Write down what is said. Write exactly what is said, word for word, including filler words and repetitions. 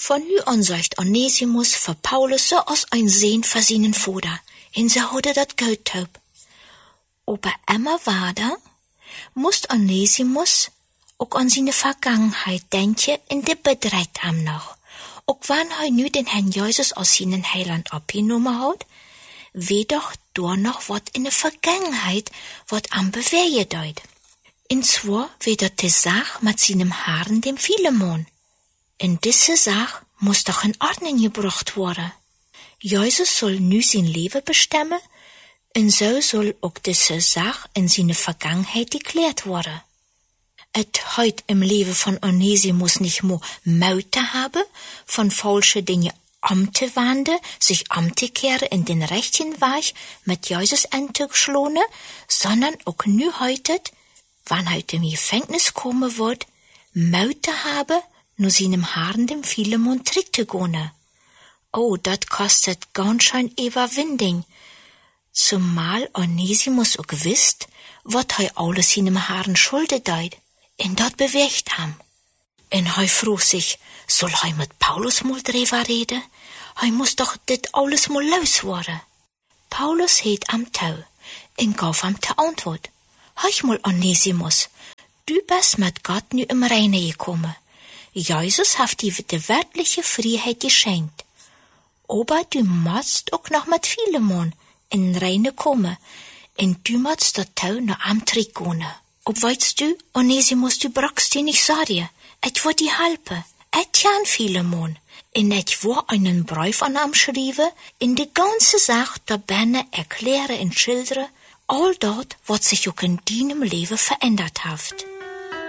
Von nu an sagt Onesimus für Paulus so als ein Sehn für seinen Vater, in se hadde dat Goudtaub. Aber immer weiter musst Onesimus auch an seine Vergangenheit denken in der Bedreht am noch. Auch wenn er nu den Herrn Jesus als seinen Heiland abgenommen hat, wie doch da noch wat in der Vergangenheit wat am Bewegen deut. Und zwar wieder die Sache mit seinem Herrn, dem Philemon. In diese Sache muss doch in Ordnung gebracht werden. Jesus soll nu sein Leben bestimmen, und so soll auch diese Sache in seine Vergangenheit geklärt werden. Et heut im Leben von Onesimus nicht mehr Meute habe, von falsche Dinge amtewande, sich amtekehren in den rechten Weg mit Jesus entgeschlohne, sondern auch nu heute, wann heute im Gefängnis kommen wird, Meute habe, nur seinem Herrn dem Philemon Trick zu gehen. Oh, dat kostet ganz schön Überwindung. Zumal Onesimus auch wisst, wat hei alles seinem Herrn schulde deut, in dat bewegt ham. En hei frug sich, soll hei mit Paulus mal drüber reden? Hei muss doch dit alles mal loswerden. Paulus heet am Tau, en gaf am te Antwort. Hei mal Onesimus, du bist mit Gott nu im Reine gekommen. Jesus hat dir die wirkliche Freiheit geschenkt. Aber du musst auch noch mit Philemon in Reine kommen, und du musst dat Tau noch am Trick gehen. Ob weißt du, Onesimus, du brauchst dir nicht sorgen, et wird dir helfen, et jan Philemon, und et wird einen Brief an am schreiben, in die ganze Sache da benne erklären und schildern, all dort, was sich auch in deinem Leben verändert hat.